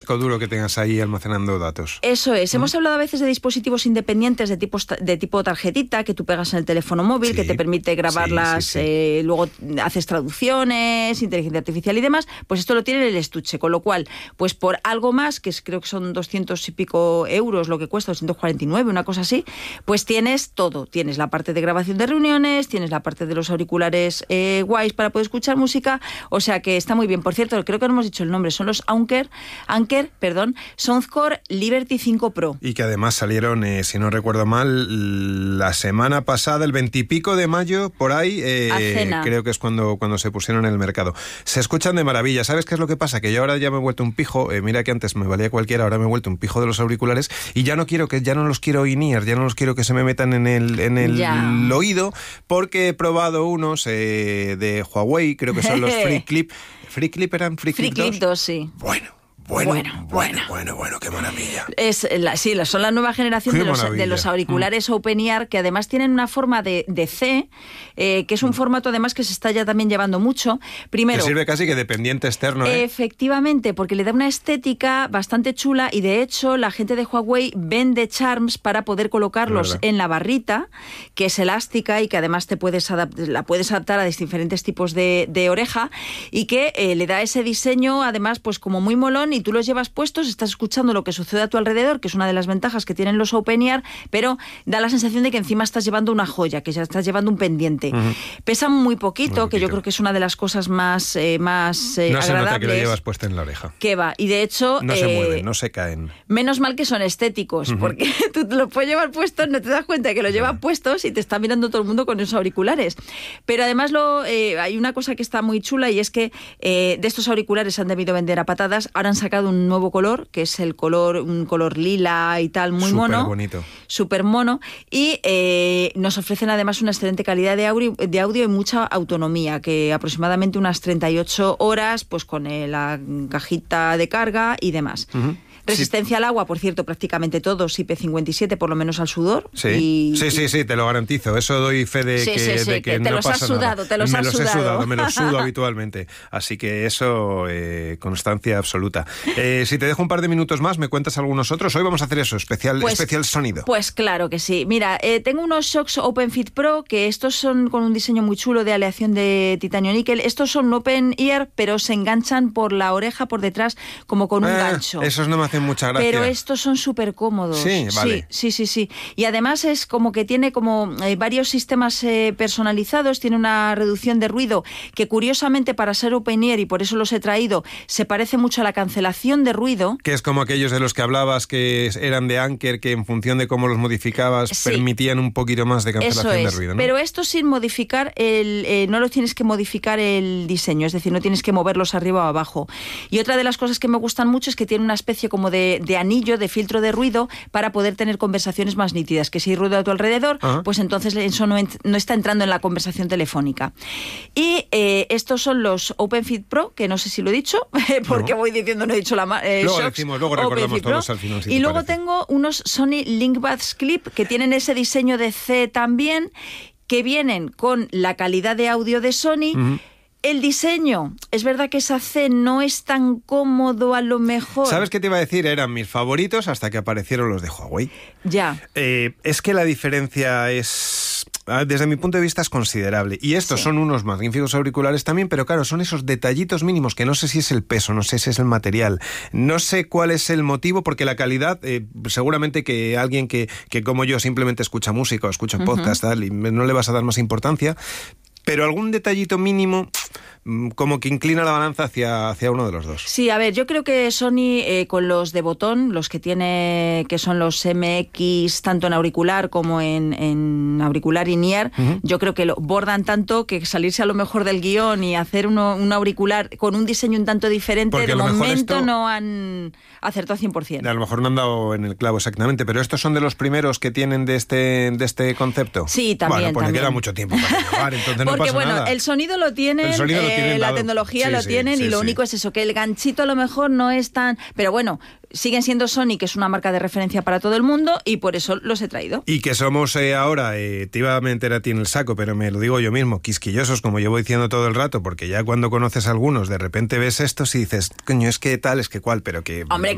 disco duro que tengas ahí almacenando datos. Eso es. Hemos hablado a veces de dispositivos independientes de tipo tarjetita que tú pegas en el teléfono móvil, que te permite grabarlas, luego haces traducciones, inteligencia artificial y demás. Pues esto lo tiene en el estuche, con lo cual, pues por algo más, que creo que son 200 y pico euros lo que cuesta, 249, una cosa así, pues tienes todo. Tienes la parte de grabación de reuniones, tienes la parte de los auriculares guays para poder escuchar música, o sea que está muy bien. Por cierto, creo que no hemos dicho el nombre, son los Anker, Soundcore Liberty 5 Pro. Y que además salieron, si no recuerdo mal, la semana pasada, el 20 y pico de mayo, por ahí, creo que es cuando se pusieron en el mercado. Se escuchan de maravilla. ¿Sabes qué es lo que pasa? Que yo ahora ya me he vuelto un pijo, mira que antes me valía cualquiera, ahora me he vuelto un pijo de los auriculares y ya no los quiero in-ear, ya no los quiero que se me metan en el oído, porque he probado unos de Huawei, creo que son los Free Clip. ¿Free Clip eran Free Clip 2? Sí. Bueno, qué maravilla. Son la nueva generación de los auriculares Open-Ear, que además tienen una forma de C, que es un formato además que se está ya también llevando mucho. Primero, que sirve casi que de pendiente externo. Efectivamente, porque le da una estética bastante chula y de hecho la gente de Huawei vende charms para poder colocarlos en la barrita, que es elástica y que además la puedes adaptar a diferentes tipos de oreja y que le da ese diseño además pues como muy molón, y tú los llevas puestos, estás escuchando lo que sucede a tu alrededor, que es una de las ventajas que tienen los Open-Ear, pero da la sensación de que encima estás llevando una joya, que ya estás llevando un pendiente. Pesan muy poquito, que yo creo que es una de las cosas más agradables. No se nota que lo llevas puesto en la oreja. Que va, y de hecho... No se mueven, no se caen. Menos mal que son estéticos, porque tú te lo puedes llevar puesto, no te das cuenta de que lo llevan puestos y te está mirando todo el mundo con esos auriculares. Pero además hay una cosa que está muy chula, y es que de estos auriculares se han debido vender a patadas. Ahora han sacado un nuevo color, que es un color lila y tal, muy mono. Bonito. Súper mono. Y nos ofrecen además una excelente calidad de audio y mucha autonomía, que aproximadamente unas 38 horas, pues con la cajita de carga y demás. Resistencia al agua, por cierto, prácticamente todos, IP57, por lo menos al sudor. Sí, te lo garantizo. Eso doy fe de que no pasa nada. Me los sudo habitualmente. Así que eso, constancia absoluta. Si te dejo un par de minutos más, ¿me cuentas algunos otros? Hoy vamos a hacer eso, especial sonido. Pues claro que sí. Mira, tengo unos Shocks Open-Fit Pro, que estos son con un diseño muy chulo de aleación de titanio níquel. Estos son Open-Ear, pero se enganchan por la oreja, por detrás, como con un gancho. Esos no me hacen mucha gracia. Pero estos son súper cómodos. Sí, vale. Sí. Y además es como que tiene como varios sistemas personalizados, tiene una reducción de ruido que curiosamente para ser Open-Ear, y por eso los he traído, se parece mucho a la cancelación de ruido. Que es como aquellos de los que hablabas que eran de Anker, que en función de cómo los modificabas permitían un poquito más de cancelación de ruido, ¿no? Pero esto sin modificar no lo tienes que modificar el diseño, es decir, no tienes que moverlos arriba o abajo. Y otra de las cosas que me gustan mucho es que tiene una especie como de anillo, de filtro de ruido, para poder tener conversaciones más nítidas, que si hay ruido a tu alrededor, pues entonces eso no está entrando en la conversación telefónica. Y estos son los Open-Fit Pro, que no sé si lo he dicho, porque voy diciendo, no he dicho luego recordamos todos al final. Y luego tengo unos Sony LinkBuds Clip, que tienen ese diseño de C también, que vienen con la calidad de audio de Sony. El diseño, es verdad que esa C no es tan cómodo a lo mejor. ¿Sabes qué te iba a decir? Eran mis favoritos hasta que aparecieron los de Huawei. Ya. Es que la diferencia es, desde mi punto de vista, es considerable. Y estos son unos magníficos auriculares también, pero claro, son esos detallitos mínimos que no sé si es el peso, no sé si es el material, no sé cuál es el motivo, porque la calidad, seguramente que alguien que como yo simplemente escucha música o escucha podcast, tal, y no le vas a dar más importancia. Pero algún detallito mínimo como que inclina la balanza hacia uno de los dos. Sí, a ver, yo creo que Sony con los de botón, los que tiene, que son los MX, tanto en auricular como en auricular in-ear, yo creo que lo bordan tanto que salirse a lo mejor del guión y hacer un auricular con un diseño un tanto diferente, porque de momento no han acertado 100%. A lo mejor no han dado en el clavo exactamente, pero estos son de los primeros que tienen de este concepto. Sí, también. Bueno, pues también. Le queda mucho tiempo para grabar, entonces no porque pasa nada. El sonido lo tienen, la tecnología lo tienen, y lo único es eso, que el ganchito a lo mejor no es tan... Pero bueno, siguen siendo Sony, que es una marca de referencia para todo el mundo, y por eso los he traído. Y que somos ahora, te iba a meter a ti en el saco, pero me lo digo yo mismo, quisquillosos, como llevo diciendo todo el rato, porque ya cuando conoces a algunos, de repente ves estos y dices, coño, es que tal, es que cual, pero que... Hombre,